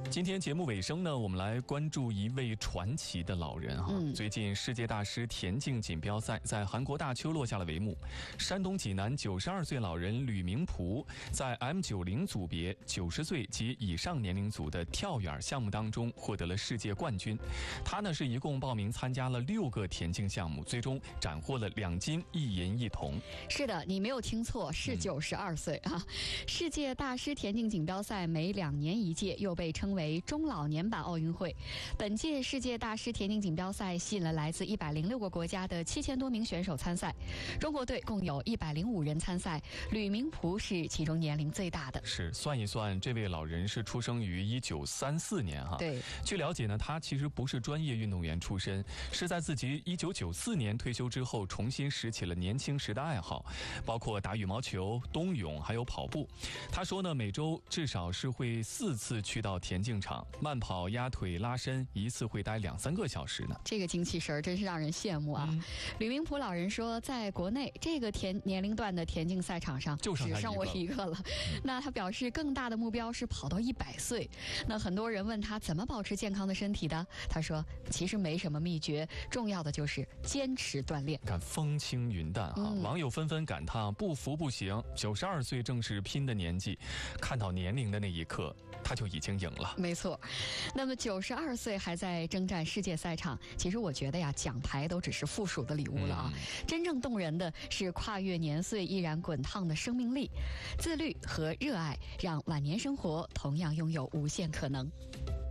今天节目尾声呢，我们来关注一位传奇的老人哈。最近世界大师田径锦标赛在韩国大邱落下了帷幕。山东济南92岁老人吕明璞在 M90 组别90岁及以上年龄组的跳远项目当中获得了世界冠军。他呢是一共报名参加了6个田径项目，最终斩获了2金1银1铜。 是的，你没有听错，是92岁啊！世界大师田径锦标赛每2年一届，又被称为中老年版奥运会。本届世界大师田径锦标赛吸引了来自106个国家的7000多名选手参赛，中国队共有105人参赛，吕明璞是其中年龄最大的。 是，算一算，这位老人是出生于1934年哈。 对， 据了解呢，他其实不是专业运动员出身，是在自己1994年退休之后重新拾起了年轻时的爱好，包括打羽毛球、冬泳还有跑步。他说呢，每周至少是会4次去到田径场，慢跑、压腿、拉伸，一次会待2-3个小时呢。 这个精气神儿真是让人羡慕啊！吕明璞老人说，在国内这个年龄段的田径赛场上就只剩我一个了。那他表示，更大的目标是跑到100岁。那很多人问他怎么保持健康的身体的，他说其实没什么秘诀，重要的就是坚持锻炼。 看风轻云淡啊，网友纷纷感叹不服不行，92岁正是拼的年纪，看到年龄的那一刻他就已经赢了。 没错，那么92岁还在征战世界赛场，其实我觉得呀，奖牌都只是附属的礼物了啊。真正动人的是跨越年岁依然滚烫的生命力，自律和热爱让晚年生活同样拥有无限可能。